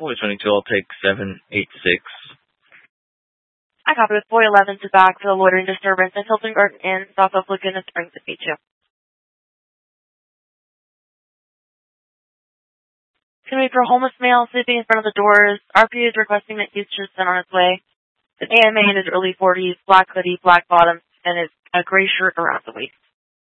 Boy 22, I'll take 786. I copy with Boy 11 to back for the loitering disturbance at Hilton Garden Inn, south of Laguna Springs at Beach. It's going to be for a homeless male sleeping in front of the doors. RP is requesting that he's just sent on his way. An AMA in his early 40s, black hoodie, black bottoms, and his a gray shirt around the waist.